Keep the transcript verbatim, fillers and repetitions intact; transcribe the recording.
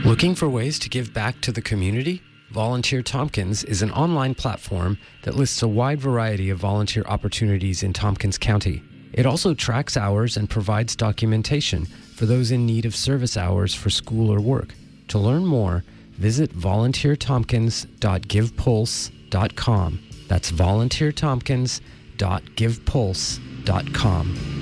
Looking for ways to give back to the community? Volunteer Tompkins is an online platform that lists a wide variety of volunteer opportunities in Tompkins County. It also tracks hours and provides documentation for those in need of service hours for school or work. To learn more, visit volunteer tompkins dot give pulse dot com. That's volunteer tompkins dot give pulse dot com.